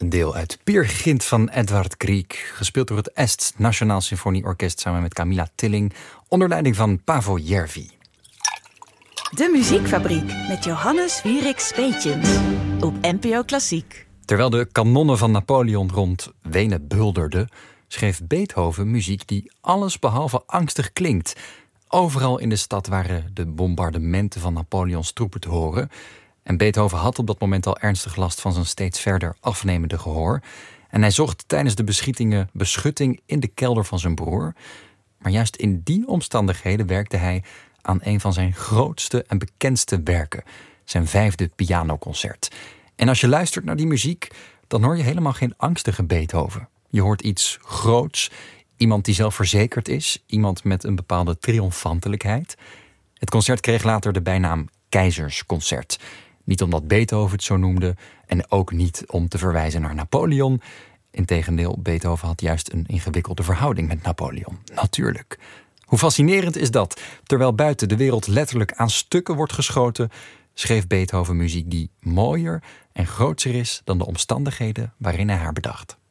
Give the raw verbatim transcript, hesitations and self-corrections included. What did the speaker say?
Een deel uit Peer Gynt van Edvard Grieg, gespeeld door het Est Nationaal Symfonieorkest samen met Camilla Tilling, onder leiding van Paavo Järvi. De Muziekfabriek met Johannes Wierik Speetjens op N P O Klassiek. Terwijl de kanonnen van Napoleon rond Wenen bulderden, schreef Beethoven muziek die alles behalve angstig klinkt. Overal in de stad waren de bombardementen van Napoleons troepen te horen. En Beethoven had op dat moment al ernstig last van zijn steeds verder afnemende gehoor. En hij zocht tijdens de beschietingen beschutting in de kelder van zijn broer. Maar juist in die omstandigheden werkte hij aan een van zijn grootste en bekendste werken, zijn vijfde pianoconcert. En als je luistert naar die muziek, dan hoor je helemaal geen angstige Beethoven. Je hoort iets groots, iemand die zelfverzekerd is, iemand met een bepaalde triomfantelijkheid. Het concert kreeg later de bijnaam Keizersconcert. Niet omdat Beethoven het zo noemde en ook niet om te verwijzen naar Napoleon. Integendeel, Beethoven had juist een ingewikkelde verhouding met Napoleon. Natuurlijk. Hoe fascinerend is dat? Terwijl buiten de wereld letterlijk aan stukken wordt geschoten, schreef Beethoven muziek die mooier en grootser is dan de omstandigheden waarin hij haar bedacht.